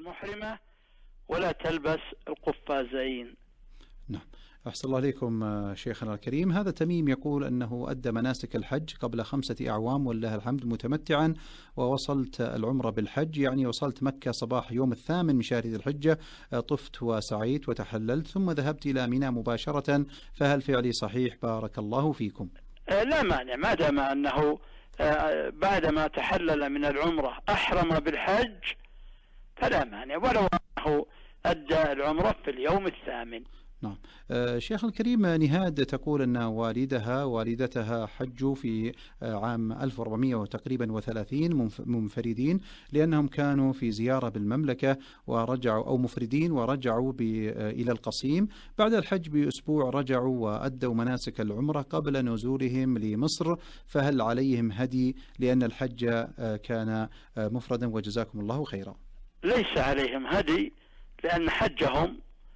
المحرمة ولا تلبس القفازين. نعم. أحسن الله عليكم شيخنا الكريم. هذا تميم يقول أنه أدى مناسك الحج قبل 5 أعوام ولله الحمد متمتعا، ووصلت العمرة بالحج، يعني وصلت مكة صباح يوم 8 من شهر ذي الحجة، طفت وسعيت وتحللت ثم ذهبت إلى منى مباشرة، فهل فعلي صحيح؟ بارك الله فيكم. لا مانع، ما دام أنه بعدما تحلل من العمرة أحرم بالحج فلا مانع، ولو أنه أدى العمرة في اليوم 8. نعم. شيخ الكريم، نهاد تقول أن والدتها حجوا في عام 1430 منفردين، لأنهم كانوا في زيارة بالمملكة ورجعوا، أو مفردين ورجعوا إلى القصيم. بعد الحج بأسبوع رجعوا وأدوا مناسك العمرة قبل نزولهم لمصر، فهل عليهم هدي لأن الحج كان مفردا؟ وجزاكم الله خيرا. ليس عليهم هدي لأن حجهم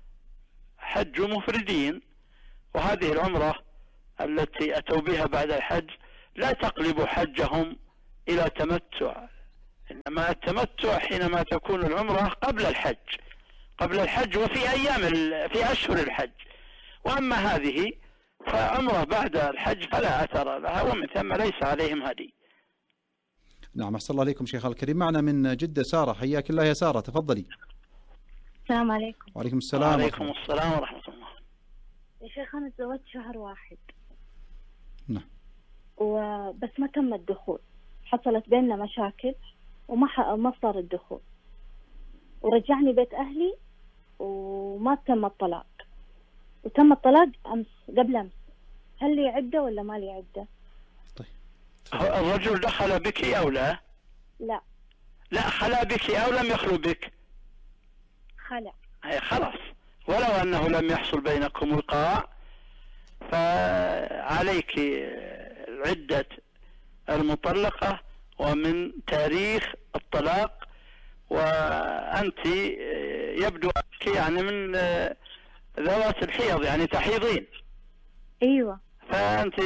حج مفردين، وهذه العمرة التي أتوا بها بعد الحج لا تقلب حجهم إلى تمتع، إنما التمتع حينما تكون العمرة قبل الحج في أشهر الحج. وأما هذه فعمرة بعد الحج فلا أثر لها، ومن ثم ليس عليهم هدي. نعم. أحسن الله عليكم شيخ الكريم. معنا من جدة سارة، حياك الله يا سارة، تفضلي. السلام عليكم. وعليكم السلام. وعليكم السلام ورحمة الله. يا شيخ أنا تزوجت شهر واحد. نعم. وبس ما تم الدخول، حصلت بيننا مشاكل وما صار الدخول، ورجعني بيت أهلي وما تم الطلاق، وتم الطلاق قبل أمس. هل لي عدة ولا ما لي عدة؟ طيب. الرجل دخل بك أو لا؟ لا خلا بك أو لم يخلو بك؟ خلع. خلاص، ولو أنه لم يحصل بينكم وقاع فعليك عدة المطلقة ومن تاريخ الطلاق، وأنت يبدو يعني من ذوات الحيض، يعني تحيضين. أيوة. فأنت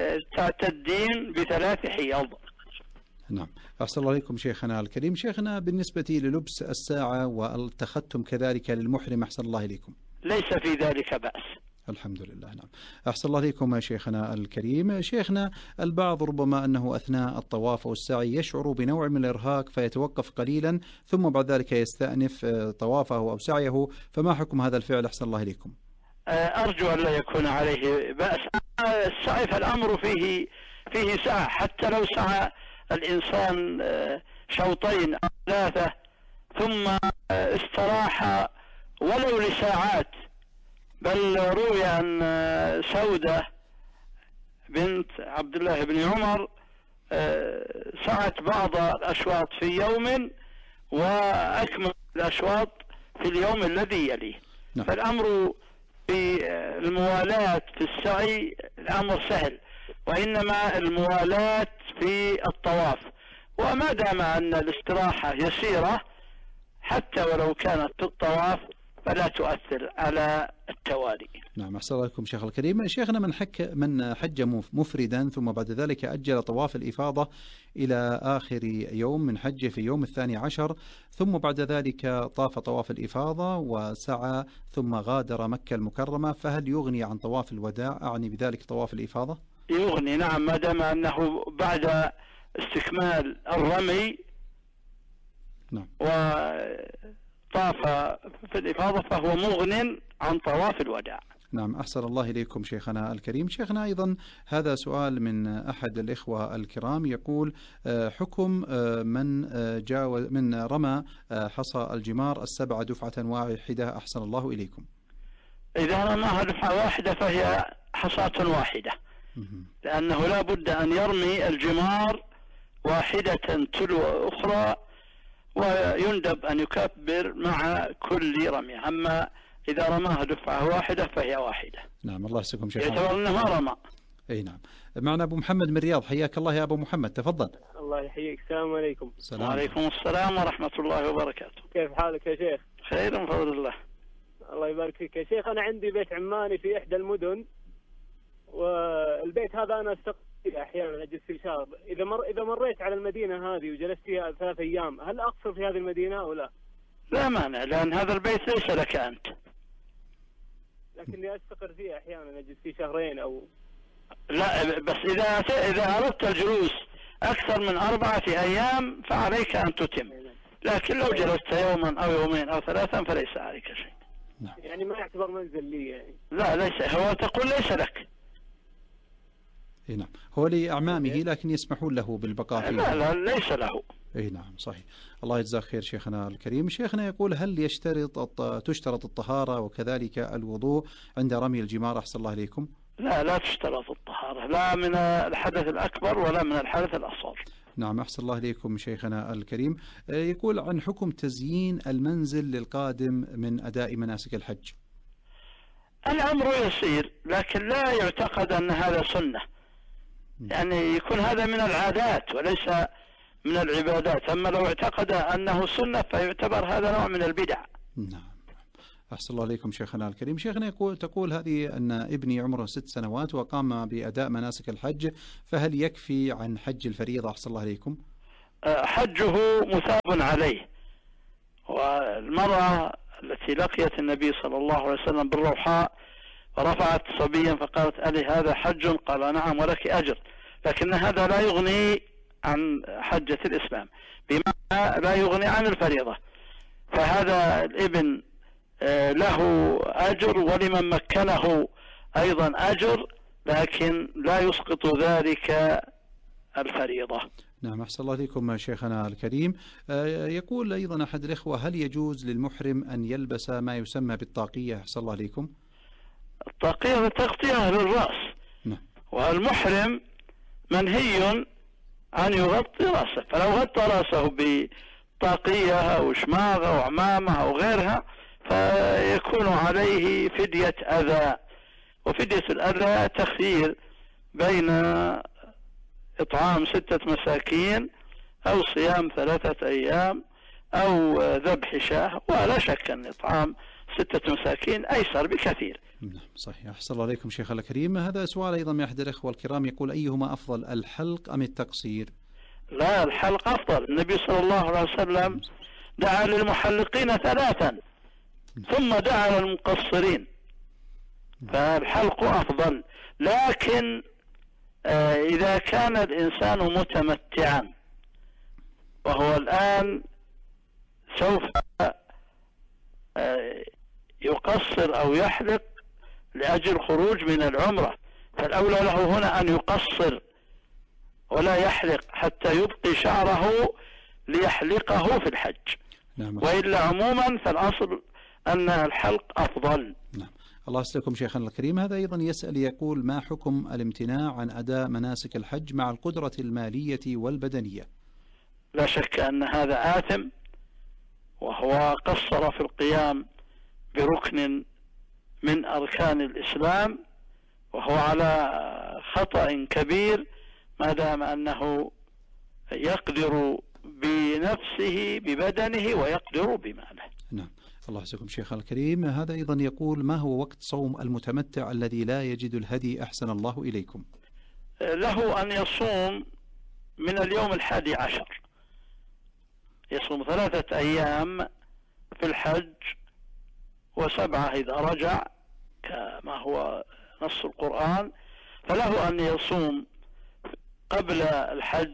تعتدين ب3 حيض. نعم. أحسن الله عليكم شيخنا الكريم. شيخنا، بالنسبة للبس الساعة والتختم كذلك للمحرم، أحسن الله إليكم، ليس في ذلك بأس. الحمد لله. نعم. أحسن الله عليكم شيخنا الكريم. شيخنا، البعض ربما أنه أثناء الطواف والسعي يشعر بنوع من الإرهاق فيتوقف قليلا ثم بعد ذلك يستأنف طوافه أو سعيه، فما حكم هذا الفعل؟ أحسن الله إليكم. أرجو أن لا يكون عليه بأس. السعي فالأمر فيه سعة، حتى لو سعى الإنسان شوطين أو 3 ثم استراح ولو لساعات. بل روي أن سودة بنت عبد الله بن عمر سعت بعض الأشواط في يوم وأكمل الأشواط في اليوم الذي يليه. نعم. فالأمر في الموالاة في السعي الأمر سهل، وإنما الموالاة في الطواف. وما دام أن الاستراحة يسيرة حتى ولو كانت في الطواف فلا تؤثر على التوالي. نعم. أحسن الله عليكم شيخ الكريم. شيخنا، من حج مفردا ثم بعد ذلك أجل طواف الإفاضة إلى آخر يوم من حجه في يوم 12، ثم بعد ذلك طاف طواف الإفاضة وسعى ثم غادر مكة المكرمة، فهل يغني عن طواف الوداع؟ أعني بذلك طواف الإفاضة. يغني، نعم، ما دام أنه بعد استكمال الرمي نعم وطاف في الإفاضة فهو مغن عن طواف الوداع. نعم. أحسن الله إليكم شيخنا الكريم. شيخنا، أيضا هذا سؤال من أحد الإخوة الكرام، يقول حكم من رمى حصى الجمار 7 دفعة واحدة، أحسن الله إليكم. إذا رماها دفعة واحدة فهي حصاة واحدة، لأنه لا بد أن يرمي الجمار واحدة تلو أخرى، ويندب أن يكبر مع كل رمية. أما إذا رماها دفعة واحدة فهي واحدة. نعم. الله يسلمكم شيخ. يعتبر أنه ما رمى. أي نعم. معنا أبو محمد من الرياض، حياك الله يا أبو محمد، تفضل. الله يحييك. السلام عليكم. وعليكم السلام ورحمة الله وبركاته. كيف حالك يا شيخ؟ خير بفضل الله. الله يبارك فيك يا شيخ. أنا عندي بيت عماني في إحدى المدن، والبيت هذا أنا استقر أحيانا أجلس في شهر. إذا مريت على المدينة هذه وجلست فيها 3 أيام، هل أقصر في هذه المدينة أو لا؟ لا مانع، لأن هذا البيت ليس لك أنت. لكني أستقر فيه أحيانا، أجلس فيه شهرين أو لا، بس إذا أردت الجلوس أكثر من 4 أيام فعليك أن تتم، لكن لو جلست يوما أو يومين أو 3 فليس عليك شيء. يعني ما يعتبر منزل لي يعني. لا ليس، هو تقول ليس لك. اي نعم، هو لأعمامه لكن يسمحون له بالبقاء فيه. لا ليس له. اي نعم صحيح. الله يجزاك خير شيخنا الكريم. شيخنا يقول هل تشترط الطهارة وكذلك الوضوء عند رمي الجمار؟ أحسن الله إليكم. لا تشترط الطهارة، لا من الحدث الأكبر ولا من الحدث الأصغر. نعم أحسن الله إليكم شيخنا الكريم. يقول عن حكم تزيين المنزل للقادم من أداء مناسك الحج. الأمر يسير، لكن لا يعتقد أن هذا سنة، يعني يكون هذا من العادات وليس من العبادات. أما لو اعتقد أنه سنة فيعتبر هذا نوع من البدع. نعم أحسن الله عليكم شيخنا الكريم. شيخنا تقول هذه أن ابني عمره 6 سنوات وقام بأداء مناسك الحج، فهل يكفي عن حج الفريضة؟ أحسن الله عليكم. حجه مثاب عليه، والمرأة التي لقيت النبي صلى الله عليه وسلم بالروحاء ورفعت صبيا فقالت ألي هذا حج؟ قال نعم ولك أجر، لكن هذا لا يغني عن حجة الإسلام، بما لا يغني عن الفريضة. فهذا الابن له أجر ولمن مكنه أيضا أجر، لكن لا يسقط ذلك الفريضة. نعم أحسن الله عليكم شيخنا الكريم. يقول أيضا أحد الإخوة هل يجوز للمحرم أن يلبس ما يسمى بالطاقية؟ أحسن الله عليكم. الطاقية تغطية للرأس. نعم. والمحرم منهي أن يغطي رأسه، فلو غطى رأسه بطاقية أو شماغ أو عمامة أو غيرها فيكون عليه فدية أذى، وفدية الأذى تخيير بين إطعام 6 مساكين أو صيام 3 أيام أو ذبح شاة، ولا شك أن إطعام 6 مساكين أيسر بكثير. نعم صحيح. أحسن الله عليكم شيخ الكريم. هذا سؤال أيضا من أحد الإخوة الكرام يقول أيهما أفضل، الحلق أم التقصير؟ لا الحلق أفضل. النبي صلى الله عليه وسلم دعا للمحلقين 3 ثم دعا للمقصرين، فالحلق أفضل. لكن إذا كان الإنسان متمتعا وهو الآن سوف يقصر أو يحلق لأجل الخروج من العمرة، فالأولى له هنا أن يقصر ولا يحلق حتى يبقي شعره ليحلقه في الحج. نعم. وإلا عموما فالأصل أن الحلق أفضل. نعم. الله يسلمكم شيخنا الكريم. هذا أيضا يسأل يقول ما حكم الامتناع عن أداء مناسك الحج مع القدرة المالية والبدنية؟ لا شك أن هذا آثم، وهو قصر في القيام بركن من أركان الإسلام، وهو على خطأ كبير ما دام أنه يقدر بنفسه ببدنه ويقدر بماله. نعم. الله يسلمكم شيخنا الكريم. هذا أيضا يقول ما هو وقت صوم المتمتع الذي لا يجد الهدي؟ أحسن الله إليكم. له أن يصوم من اليوم 11، يصوم 3 أيام في الحج و7 إذا رجع كما هو نص القرآن، فله أن يصوم قبل الحج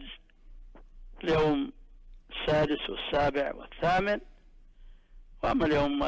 اليوم 6 و7 و8، وأما اليوم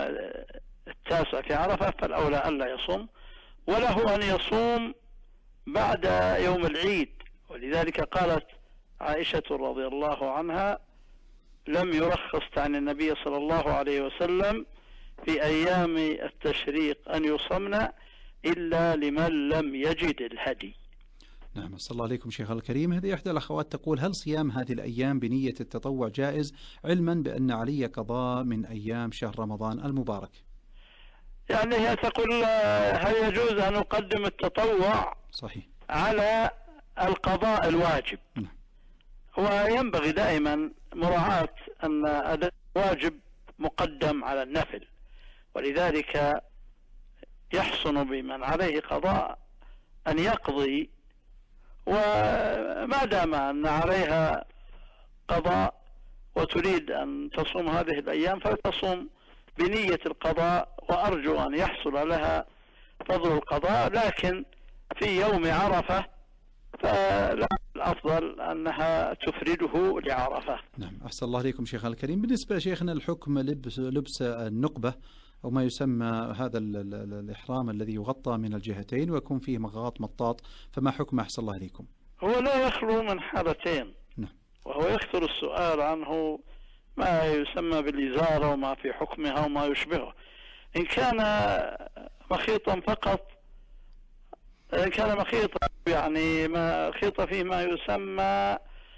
9 في عرفة فالأولى ألا يصوم، وله أن يصوم بعد يوم العيد. ولذلك قالت عائشة رضي الله عنها لم يرخص عن النبي صلى الله عليه وسلم في أيام التشريق أن يصمن إلا لمن لم يجد الهدي. نعم صلى الله عليكم شيخ الكريم. هذه إحدى الأخوات تقول هل صيام هذه الأيام بنية التطوع جائز علما بأن علي قضاء من أيام شهر رمضان المبارك؟ يعني هي تقول هل يجوز أن أقدم التطوع صحيح على القضاء الواجب؟ نعم. وينبغي دائما مراعاة أن أداء الواجب مقدم على النفل، ولذلك يحسن بمن عليه قضاء أن يقضي، وما دام أن عليها قضاء وتريد أن تصوم هذه الأيام فتصوم بنية القضاء، وأرجو أن يحصل لها فضل القضاء، لكن في يوم عرفة فلا، الأفضل أنها تفرده لعرفة. نعم، أحسن الله عليكم شيخنا الكريم. بالنسبة شيخنا الحكم لبس النقبة أو ما يسمى هذا الإحرام الذي يغطى من الجهتين ويكون فيه مغاط مطاط، فما حكم أحسن الله عليكم؟ هو لا يخلو من حالتين، نعم. وهو يكثر السؤال عنه، ما يسمى بالإزارة وما في حكمها وما يشبهه. إن كان مخيطا فقط، إن كان مخيطا يعني ما خيط فيه ما يسمى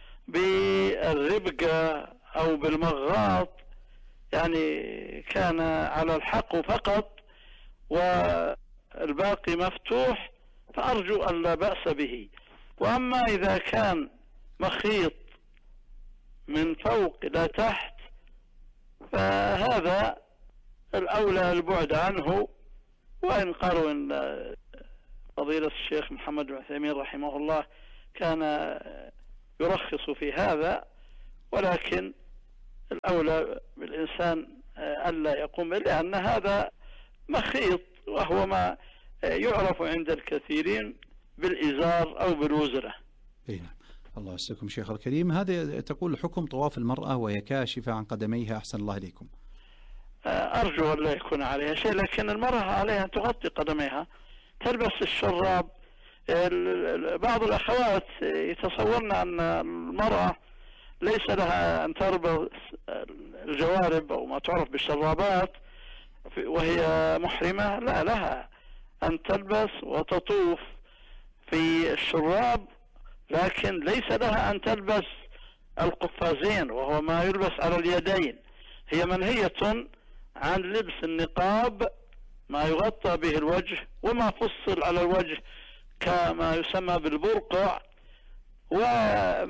بالربقة أو بالمغاط، يعني كان على الحق فقط والباقي مفتوح، فأرجو أن لا بأس به. وأما إذا كان مخيط من فوق إلى تحت فهذا الأولى البعد عنه، وإن قالوا إن فضيلة الشيخ محمد بن عثيمين رحمه الله كان يرخص في هذا، ولكن الأولى بالإنسان ألا يقوم به، لأن هذا مخيط وهو ما يعرف عند الكثيرين بالإزار أو بالوزرة. نعم، الله يسلمكم شيخ الكريم. هذا تقول حكم طواف المرأة وهي كاشفة عن قدميها، أحسن الله عليكم. أرجو أن لا يكون عليها شيء، لكن المرأة عليها أن تغطي قدميها، تلبس الشراب. بعض الأخوات يتصورن أن المرأة ليس لها أن تربط الجوارب أو ما تعرف بالشرابات وهي محرمة، لا، لها أن تلبس وتطوف في الشراب، لكن ليس لها أن تلبس القفازين وهو ما يلبس على اليدين. هي منهية عن لبس النقاب، ما يغطى به الوجه وما فصل على الوجه كما يسمى بالبرقع،